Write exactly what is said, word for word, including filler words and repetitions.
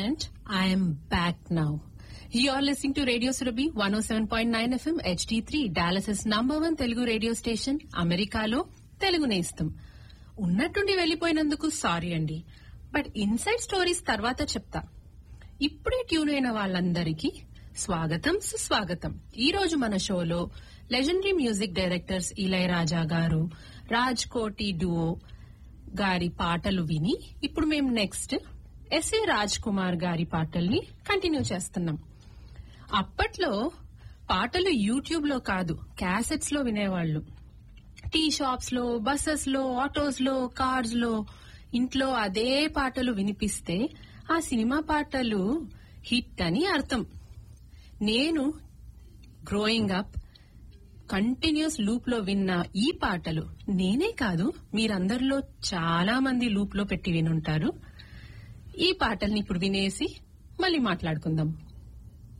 segment, I am back now. You're listening to Radio Surabhi one oh seven point nine F M H D three, Dallas's number one Telugu radio station, అమెరికాలో తెలుగు నేస్తం. ఉన్నట్టుండి వెళ్లిపోయినందుకు sorry అండి, but inside stories తర్వాత చెప్తా. ఇప్పుడే tune అయిన వాళ్ళందరికీ స్వాగతం సుస్వాగతం. ఈ రోజు మన షోలో లెజెండరీ మ్యూజిక్ డైరెక్టర్స్ ఇళయరాజా గారు, రాజ్ కోటి డువో గారి పాటలు విని ఇప్పుడు మేము నెక్స్ట్ ఎస్ఏ రాజ్ కుమార్ గారి పాటల్ని కంటిన్యూ చేస్తున్నాం. అప్పట్లో పాటలు యూట్యూబ్ లో కాదు, క్యాసెట్స్ లో వినేవాళ్లు. టీ షాప్స్ లో, బస్సెస్ లో, ఆటోస్ లో, కార్స్ లో ఇంట్లో అదే పాటలు వినిపిస్తే ఆ సినిమా పాటలు హిట్ అని అర్థం. నేను గ్రోయింగ్ అప్ కంటిన్యూస్ లూప్ లో విన్న ఈ పాటలు నేనే కాదు, మీరందరిలో చాలా మంది లూప్ లో పెట్టి వినుంటారు. ఈ పాటల్ని ఇప్పుడు వినేసి మళ్ళీ మాట్లాడుకుందాం.